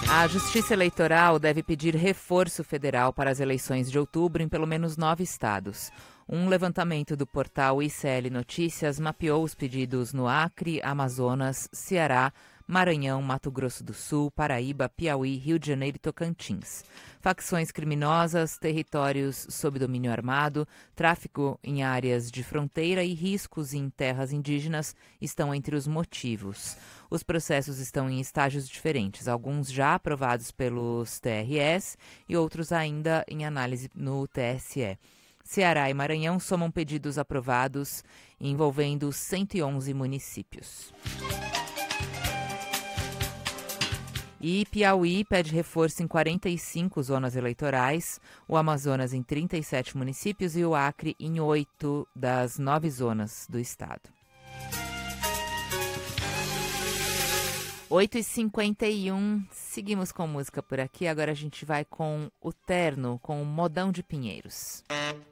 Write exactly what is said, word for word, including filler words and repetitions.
A Justiça Eleitoral deve pedir reforço federal para as eleições de outubro em pelo menos nove estados. Um levantamento do portal I C L Notícias mapeou os pedidos no Acre, Amazonas, Ceará, Maranhão, Mato Grosso do Sul, Paraíba, Piauí, Rio de Janeiro e Tocantins. Facções criminosas, territórios sob domínio armado, tráfico em áreas de fronteira e riscos em terras indígenas estão entre os motivos. Os processos estão em estágios diferentes, alguns já aprovados pelos T R Es e outros ainda em análise no T S E. Ceará e Maranhão somam pedidos aprovados envolvendo cento e onze municípios. E Piauí pede reforço em quarenta e cinco zonas eleitorais, o Amazonas em trinta e sete municípios e o Acre em oito das nove zonas do estado. oito e cinquenta e um, seguimos com música por aqui, agora a gente vai com o Terno, com o Modão de Pinheiros.